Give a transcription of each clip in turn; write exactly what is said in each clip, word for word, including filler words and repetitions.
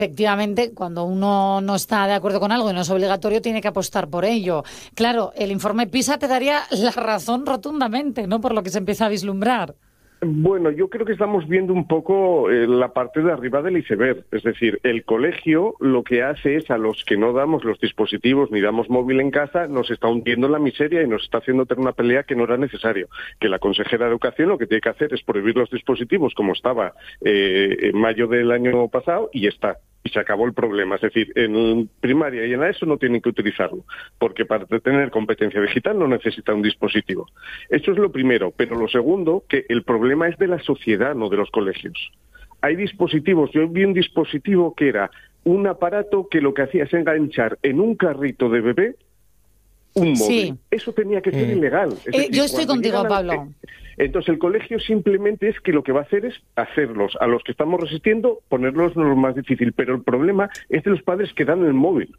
Efectivamente, cuando uno no está de acuerdo con algo y no es obligatorio, tiene que apostar por ello. Claro, el informe PISA te daría la razón rotundamente, ¿no? Por lo que se empieza a vislumbrar. Bueno, yo creo que estamos viendo un poco eh, la parte de arriba del iceberg. Es decir, el colegio lo que hace es a los que no damos los dispositivos ni damos móvil en casa, nos está hundiendo en la miseria y nos está haciendo tener una pelea que no era necesario. Que la consejera de Educación lo que tiene que hacer es prohibir los dispositivos como estaba eh, en mayo del año pasado y está. Y se acabó el problema. Es decir, en primaria y en la ESO no tienen que utilizarlo, porque para tener competencia digital no necesita un dispositivo. Eso es lo primero. Pero lo segundo, que el problema es de la sociedad, no de los colegios. Hay dispositivos. Yo vi un dispositivo que era un aparato que lo que hacía es enganchar en un carrito de bebé un móvil. Sí. Eso tenía que ser mm. ilegal. Es eh, decir, yo estoy contigo, a... Pablo. Entonces el colegio simplemente es que lo que va a hacer es hacerlos. A los que estamos resistiendo, ponerlos lo más difícil. Pero el problema es de los padres que dan el móvil.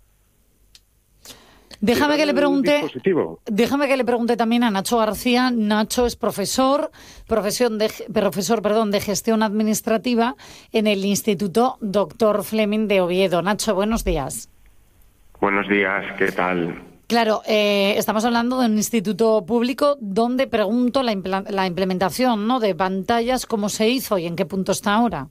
Déjame que le pregunte, déjame que le pregunte también a Nacho García. Nacho es profesor, profesión de, profesor, perdón, de gestión administrativa en el Instituto Doctor Fleming de Oviedo. Nacho, buenos días. Buenos días, ¿qué tal? Claro, eh, estamos hablando de un instituto público donde pregunto la, impl- la implementación, ¿no?, de pantallas, cómo se hizo y en qué punto está ahora.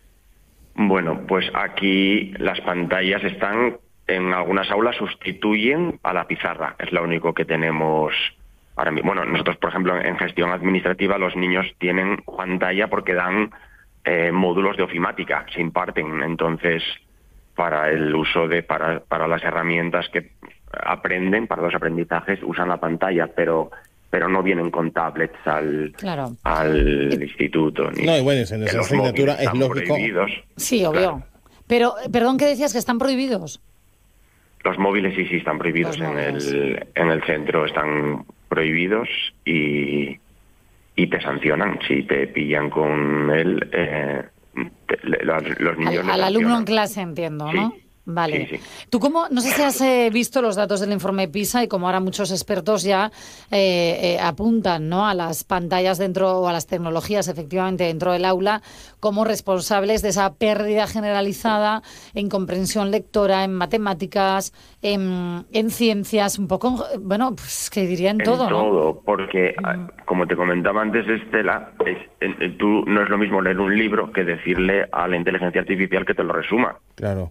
Bueno, pues aquí las pantallas están, en algunas aulas sustituyen a la pizarra, es lo único que tenemos ahora mismo. Bueno, nosotros, por ejemplo, en gestión administrativa los niños tienen pantalla porque dan eh, módulos de ofimática, se imparten, entonces para el uso de, para, para las herramientas que aprenden, para los aprendizajes, usan la pantalla, pero pero no vienen con tablets al, claro. al eh, instituto. Ni, no, y bueno, en esa asignatura es lógico. Prohibidos. Sí, obvio. Claro. Pero, perdón, ¿qué decías? ¿Que están prohibidos? Los móviles sí, sí, están prohibidos en el, en el centro, están prohibidos y, y te sancionan si te pillan con él. Eh, te, los, los niños al, al alumno en clase, entiendo, sí. ¿no? Vale. Sí, sí. Tú cómo, no sé si has eh, visto los datos del informe PISA y como ahora muchos expertos ya eh, eh, apuntan, ¿no?, a las pantallas dentro o a las tecnologías efectivamente dentro del aula como responsables de esa pérdida generalizada en comprensión lectora, en matemáticas, en, en ciencias, un poco, bueno, pues que diría en, en todo, ¿no? todo, porque mm. como te comentaba antes, Estela, es, en, tú no es lo mismo leer un libro que decirle a la inteligencia artificial que te lo resuma. Claro.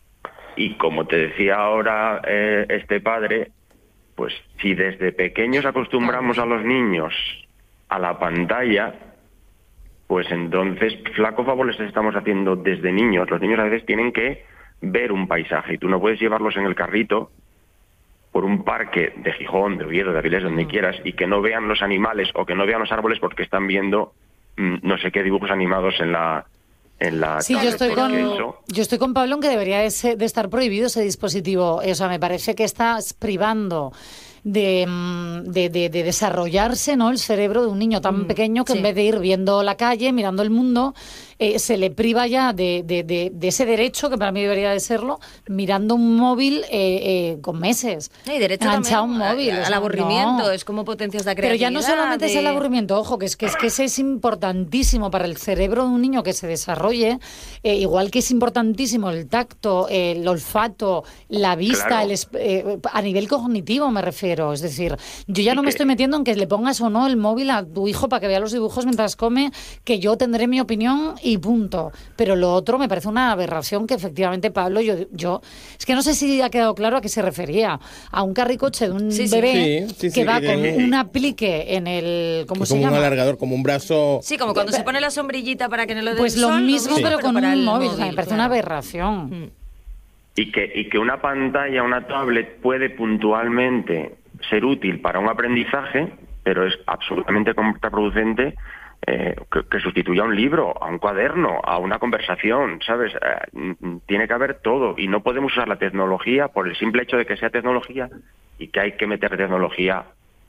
Y como te decía ahora eh, este padre, pues si desde pequeños acostumbramos a los niños a la pantalla, pues entonces flaco favor les estamos haciendo desde niños. Los niños a veces tienen que ver un paisaje y tú no puedes llevarlos en el carrito por un parque de Gijón, de Oviedo, de Avilés, donde quieras, y que no vean los animales o que no vean los árboles porque están viendo mmm, no sé qué dibujos animados en la... En la sí, yo estoy con eso... yo estoy con Pablo en que debería de, ser, de estar prohibido ese dispositivo. O sea, me parece que estás privando de, de, de, de desarrollarse, ¿no?, el cerebro de un niño tan mm, pequeño que sí. en vez de ir viendo la calle, mirando el mundo, eh, se le priva ya de, de, de, de ese derecho, que para mí debería de serlo, mirando un móvil eh, eh, con meses. Y derecho enganchado un móvil. Al aburrimiento, no. Es como potencias la creatividad. Pero ya no solamente de... es el aburrimiento, ojo, que es que, es que ese es importantísimo para el cerebro de un niño que se desarrolle, eh, igual que es importantísimo el tacto, eh, el olfato, la vista, claro. el, eh, a nivel cognitivo me refiero. Es decir, yo ya no me estoy metiendo en que le pongas o no el móvil a tu hijo para que vea los dibujos mientras come, que yo tendré mi opinión y punto. Pero lo otro me parece una aberración que efectivamente, Pablo, yo, yo es que no sé si ha quedado claro a qué se refería. A un carricoche de un sí, bebé sí, sí, sí, que sí, va sí, con sí. un aplique en el... ¿Cómo se como llama? Un alargador, como un brazo... Sí, como cuando se pone la sombrillita para que no lo dé Pues el lo sol, mismo, sí. pero sí. con para un móvil. móvil. O sea, me parece claro. una aberración. Mm. Y que, y que una pantalla, una tablet puede puntualmente ser útil para un aprendizaje, pero es absolutamente contraproducente eh, que, que sustituya a un libro, a un cuaderno, a una conversación, ¿sabes? Eh, tiene que haber todo y no podemos usar la tecnología por el simple hecho de que sea tecnología y que hay que meter tecnología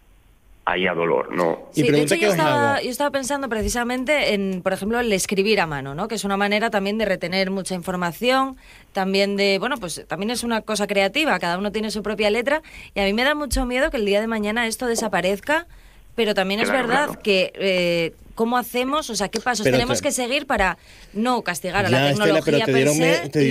ahí a dolor, ¿no? Sí, de hecho yo estaba, yo estaba pensando precisamente en, por ejemplo, el escribir a mano, ¿no? Que es una manera también de retener mucha información, también de, bueno, pues también es una cosa creativa, cada uno tiene su propia letra y a mí me da mucho miedo que el día de mañana esto desaparezca, pero también es claro, verdad claro. que eh, ¿cómo hacemos? O sea, ¿qué pasos Pero tenemos te- que seguir para no castigar a Ya, la Estela, tecnología pero te per dieron, se me- te y